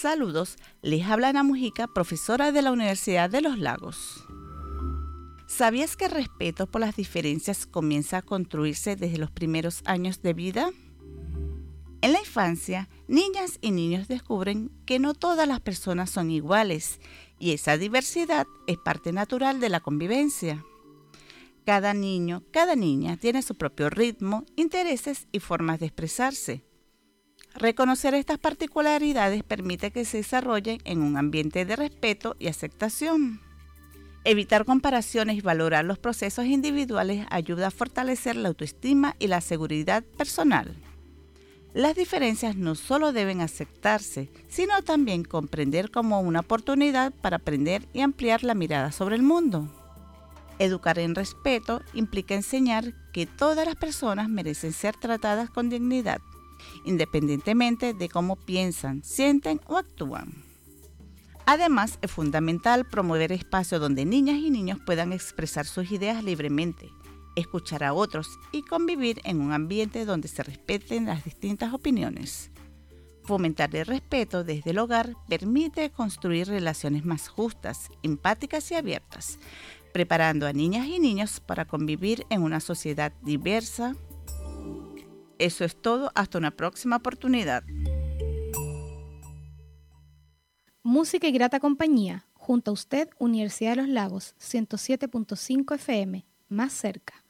Saludos, les habla Ana Mujica, profesora de la Universidad de los Lagos. ¿Sabías que el respeto por las diferencias comienza a construirse desde los primeros años de vida? En la infancia, niñas y niños descubren que no todas las personas son iguales y esa diversidad es parte natural de la convivencia. Cada niño, cada niña tiene su propio ritmo, intereses y formas de expresarse. Reconocer estas particularidades permite que se desarrollen en un ambiente de respeto y aceptación. Evitar comparaciones y valorar los procesos individuales ayuda a fortalecer la autoestima y la seguridad personal. Las diferencias no solo deben aceptarse, sino también comprender como una oportunidad para aprender y ampliar la mirada sobre el mundo. Educar en respeto implica enseñar que todas las personas merecen ser tratadas con dignidad, independientemente de cómo piensan, sienten o actúan. Además, es fundamental promover espacios donde niñas y niños puedan expresar sus ideas libremente, escuchar a otros y convivir en un ambiente donde se respeten las distintas opiniones. Fomentar el respeto desde el hogar permite construir relaciones más justas, empáticas y abiertas, preparando a niñas y niños para convivir en una sociedad diversa. Eso es todo, hasta una próxima oportunidad. Música y grata compañía. Junto a usted, Universidad de los Lagos, 107.5 FM, más cerca.